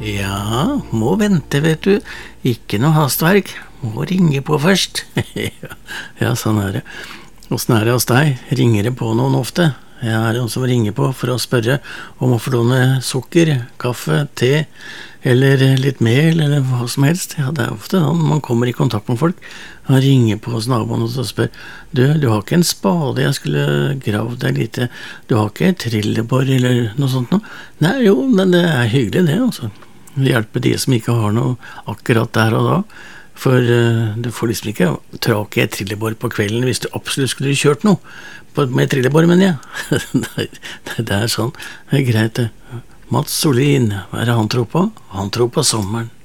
Ja, må vente, vet du. Ikke noe hastverk. Må ringe på først. Ja, sånn er det. Hvordan er det hos deg? Ringer det på noen ofte? Jeg er noen som ringer på for å spørre om å få låne sukker, kaffe, te, eller litt mel, eller hva som helst. Ja, det er ofte da når man kommer i kontakt med folk. Han ringer på hos naboen og spør, du har ikke en spade, jeg skulle gravd deg litt. Du har ikke et trillebår eller noe sånt noe? Nei, jo, men det er hyggelig det, altså. Det hjelper de som ikke har noe akkurat der og da. For du får liksom ikke tak i et trillebår på kvelden hvis du absolutt skulle kjørt noe med trillebår, mener jeg. Nei, det er sånn. Det er greit det. Mats Solin, hva er det han tror på? Han tror på sommeren.